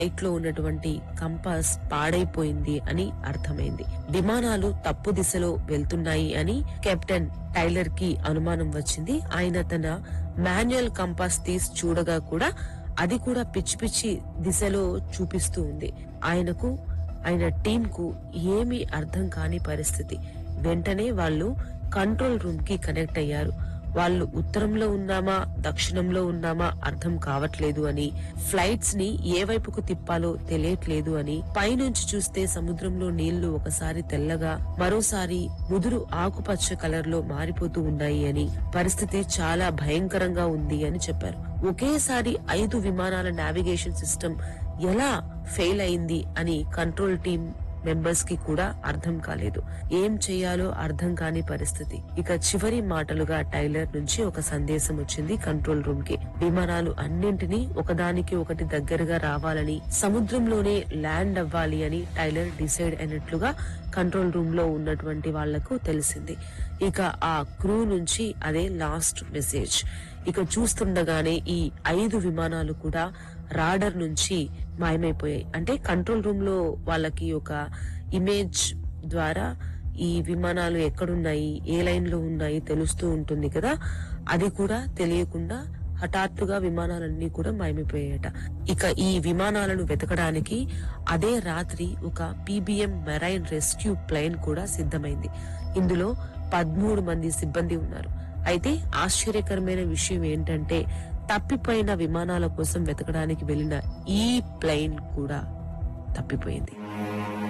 Flight లో ఉన్నటువంటి compass పాడైపోయింది అని అర్థమైంది. విమానాలు తప్పు దిశలో వెళ్తున్నాయి అని కెప్టెన్ టైలర్ కి అనుమానం వచ్చింది. ఆయన తన మాన్యువల్ కంపాస్ తీసి చూడగా కూడా అది కూడా పిచ్చి పిచ్చి దిశలో చూపిస్తూ ఉంది. ఆయన టీం కు ఏమీ అర్థం కాని పరిస్థితి. వెంటనే వాళ్ళు కంట్రోల్ రూమ్ కి కనెక్ట్ అయ్యారు. వాళ్ళు ఉత్తరంలో ఉన్నామా దక్షిణంలో ఉన్నామా అర్థం కావట్లేదు అని, ఫ్లైట్స్ ని ఏ వైపుకు తిప్పాలో తెలియట్లేదు అని, పైనుంచి చూస్తే సముద్రంలో నీళ్లు ఒకసారి తెల్లగా మరోసారి ముదురు ఆకుపచ్చ కలర్ లో మారిపోతూ ఉన్నాయి అని, పరిస్థితి చాలా భయంకరంగా ఉంది అని చెప్పారు. ఒకేసారి 5 విమానాల నావిగేషన్ సిస్టమ్ ఎలా ఫెయిల్ అయింది అని కంట్రోల్ టీం మెంబర్స్ కి కూడా అర్థం కాలేదు. ఏం చేయాలో అర్థం కాని పరిస్థితి. ఇక చివరి మాటలుగా టైలర్ నుంచి ఒక సందేశం వచ్చింది కంట్రోల్ రూమ్ కి. విమానాలు అన్నింటినీ ఒకదానికి ఒకటి దగ్గరగా రావాలని, సముద్రంలోనే ల్యాండ్ అవ్వాలి అని టైలర్ డిసైడ్ అయినట్లుగా కంట్రోల్ రూమ్ లో ఉన్నటువంటి వాళ్లకు తెలిసింది. ఇక ఆ క్రూ నుంచి అదే లాస్ట్ మెసేజ్. ఇక చూస్తుండగానే ఈ 5 విమానాలు కూడా రాడర్ నుంచి మాయమైపోయాయి. అంటే కంట్రోల్ రూమ్ లో వాళ్ళకి ఒక ఇమేజ్ ద్వారా ఈ విమానాలు ఎక్కడున్నాయి, ఏ లైన్ లో ఉన్నాయి తెలుస్తూ ఉంటుంది కదా, అది కూడా తెలియకుండా హఠాత్తుగా విమానాలన్నీ కూడా మాయమైపోయాయట. ఇక ఈ విమానాలను వెతకడానికి అదే రాత్రి ఒక PBM మెరైన్ రెస్క్యూ ప్లేన్ కూడా సిద్ధమైంది. ఇందులో 13 మంది సిబ్బంది ఉన్నారు. అయితే ఆశ్చర్యకరమైన విషయం ఏంటంటే తప్పిపోయిన విమానాల కోసం వెతకడానికి వెళ్లిన ఈ ప్లేన్ కూడా తప్పిపోయింది.